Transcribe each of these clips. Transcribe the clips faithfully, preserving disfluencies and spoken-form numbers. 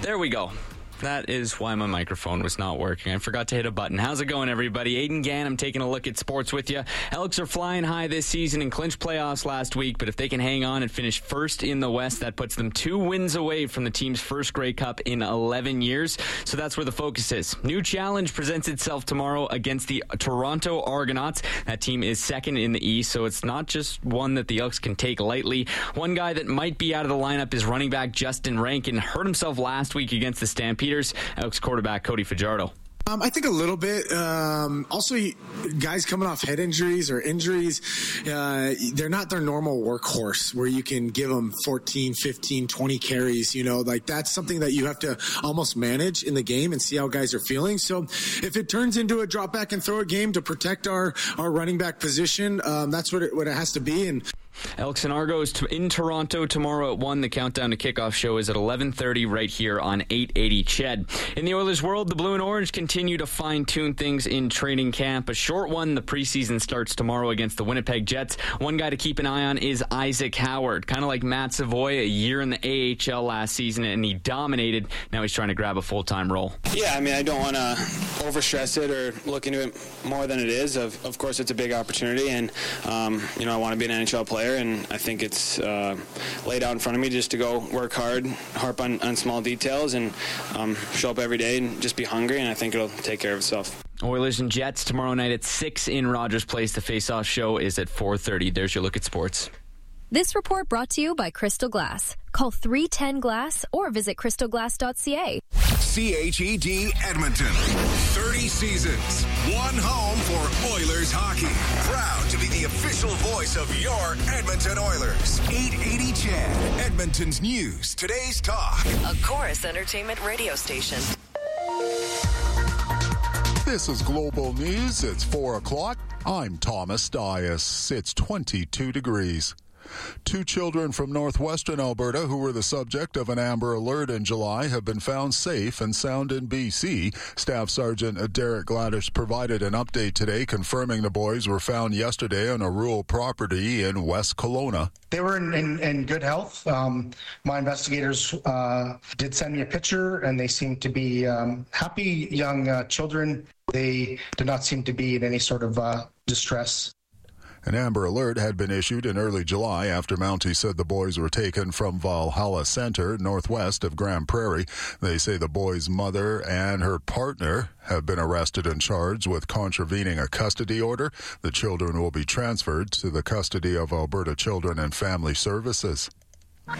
There we go. That is why my microphone was not working. I forgot to hit a button. How's it going, everybody? Aidan Gann, taking a look at sports with you. Elks are flying high this season and clinched playoffs last week, but if they can hang on and finish first in the West, that puts them two wins away from the team's first Grey Cup in eleven years. So that's where the focus is. New challenge presents itself tomorrow against the Toronto Argonauts. That team is second in the East, so it's not just one that the Elks can take lightly. One guy that might be out of the lineup is running back Justin Rankin. Hurt himself last week against the Stampeders. Elks quarterback Cody Fajardo. Um, I think a little bit. Um, also, guys coming off head injuries or injuries, uh, they're not their normal workhorse where you can give them fourteen, fifteen, twenty carries. You know, like that's something that you have to almost manage in the game and see how guys are feeling. So if it turns into a drop back and throw a game to protect our, our running back position, um, that's what it, what it has to be. And Elks and Argos in Toronto tomorrow at one. The countdown to kickoff show is at eleven thirty right here on eight eighty C H E D. In the Oilers world, the Blue and Orange continue to fine-tune things in training camp. A short one, the preseason starts tomorrow against the Winnipeg Jets. One guy to keep an eye on is Isaac Howard. Kind of like Matt Savoy, a year in the A H L last season, and he dominated. Now he's trying to grab a full-time role. Yeah, I mean, I don't want to overstress it or look into it more than it is. Of, of course, it's a big opportunity, and, um, you know, I want to be an N H L player. And I think it's uh, laid out in front of me just to go work hard, harp on, on small details, and um, show up every day and just be hungry, and I think it'll take care of itself. Oilers and Jets tomorrow night at six in Rogers Place. The face-off show is at four thirty. There's your look at sports. This report brought to you by Crystal Glass. Call three ten glass or visit crystal glass dot c a. C H E D Edmonton. thirty seasons. One home for Oilers hockey. Proud to be the official voice of your Edmonton Oilers. eight eighty C H E D. Edmonton's news. Today's talk. A Chorus Entertainment radio station. This is Global News. It's four o'clock. I'm Thomas Dias. It's twenty-two degrees. Two children from northwestern Alberta who were the subject of an Amber Alert in July have been found safe and sound in B C. Staff Sergeant Derek Gladish provided an update today confirming the boys were found yesterday on a rural property in West Kelowna. They were in, in, in good health. Um, my investigators uh, did send me a picture, and they seemed to be um, happy young uh, children. They did not seem to be in any sort of uh, distress. An Amber Alert had been issued in early July after Mountie said the boys were taken from Valhalla Center, northwest of Grand Prairie. They say the boys' mother and her partner have been arrested and charged with contravening a custody order. The children will be transferred to the custody of Alberta Children and Family Services. More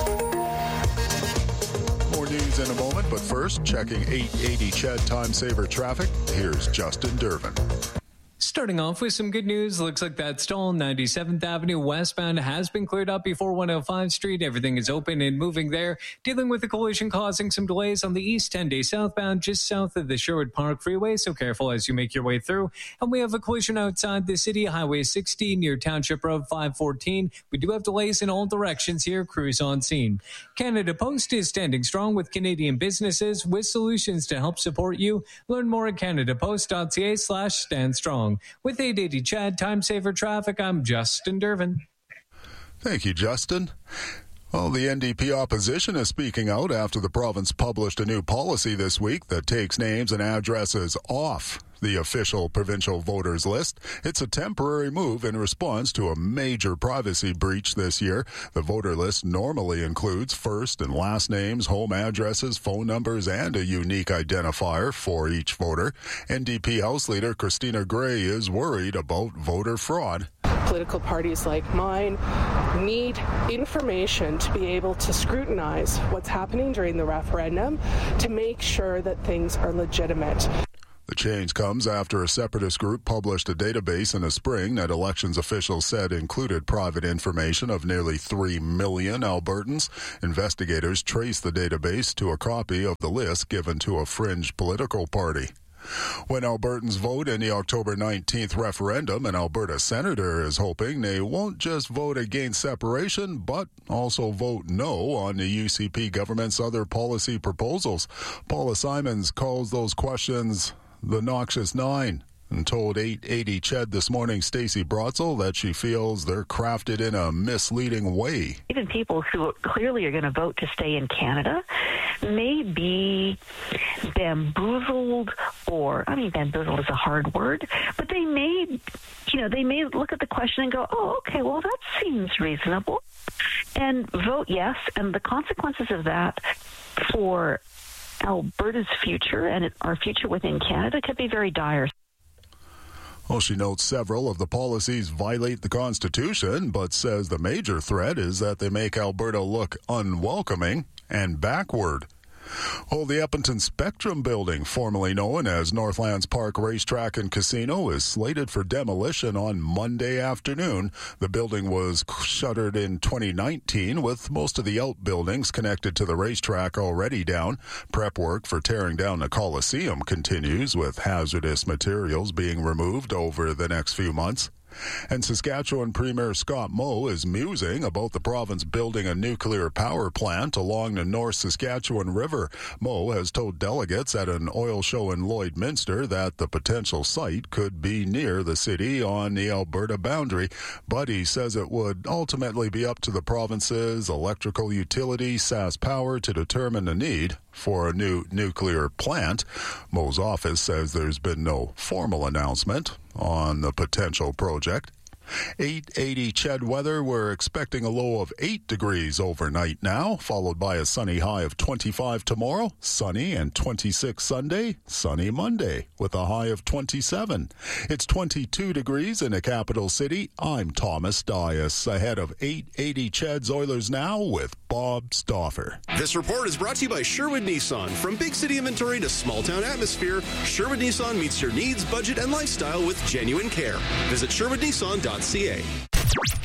news in a moment, but first, checking eight eighty C H E D Time Saver traffic. Here's Justin Durbin. Starting off with some good news, looks like that stall ninety-seventh Avenue westbound has been cleared up before one oh five Street. Everything is open and moving there. Dealing with a collision causing some delays on the east ten day southbound just south of the Sherwood Park Freeway, so careful as you make your way through. And we have a collision outside the city, Highway sixty near Township Road five fourteen. We do have delays in all directions here. Crews on scene. Canada Post is standing strong with Canadian businesses with solutions to help support you. Learn more at canadapost.ca slash stand strong. With eight eighty C H E D Time Saver Traffic, I'm Justin Durbin. Thank you, Justin. Well, the N D P opposition is speaking out after the province published a new policy this week that takes names and addresses off the official provincial voters list. It's a temporary move in response to a major privacy breach this year. The voter list normally includes first and last names, home addresses, phone numbers, and a unique identifier for each voter. N D P House Leader Christina Gray is worried about voter fraud. Political parties like mine need information to be able to scrutinize what's happening during the referendum to make sure that things are legitimate. The change comes after a separatist group published a database in the spring that elections officials said included private information of nearly three million Albertans. Investigators traced the database to a copy of the list given to a fringe political party. When Albertans vote in the October nineteenth referendum, an Alberta senator is hoping they won't just vote against separation, but also vote no on the U C P government's other policy proposals. Paula Simons calls those questions the noxious nine. and told eight eighty C H E D this morning, Stacey Brotzel, that she feels they're crafted in a misleading way. Even people who clearly are going to vote to stay in Canada may be bamboozled, or, I mean, bamboozled is a hard word, but they may, you know, they may look at the question and go, oh, okay, well, that seems reasonable, and vote yes, and the consequences of that for Alberta's future and our future within Canada could be very dire. Well, she notes several of the policies violate the Constitution, but says the major threat is that they make Alberta look unwelcoming and backward. Oh, the Edmonton Spectrum building, formerly known as Northlands Park Racetrack and Casino, is slated for demolition on Monday afternoon. The building was shuttered in twenty nineteen, with most of the outbuildings connected to the racetrack already down. Prep work for tearing down the Coliseum continues, with hazardous materials being removed over the next few months. And Saskatchewan Premier Scott Moe is musing about the province building a nuclear power plant along the North Saskatchewan River. Moe has told delegates at an oil show in Lloydminster that the potential site could be near the city on the Alberta boundary, but he says it would ultimately be up to the province's electrical utility, SaskPower, to determine the need for a new nuclear plant. Moe's office says there's been no formal announcement on the potential project. eight eighty C H E D weather, we're expecting a low of eight degrees overnight now, followed by a sunny high of twenty-five tomorrow, sunny and twenty-six Sunday, sunny Monday with a high of twenty-seven. It's twenty-two degrees in the capital city. I'm Thomas Dias, ahead of eight eighty C H E D's Oilers Now with Bob Stauffer. This report is brought to you by Sherwood Nissan. From big city inventory to small town atmosphere, Sherwood Nissan meets your needs, budget, and lifestyle with genuine care. Visit sherwood nissan dot c a.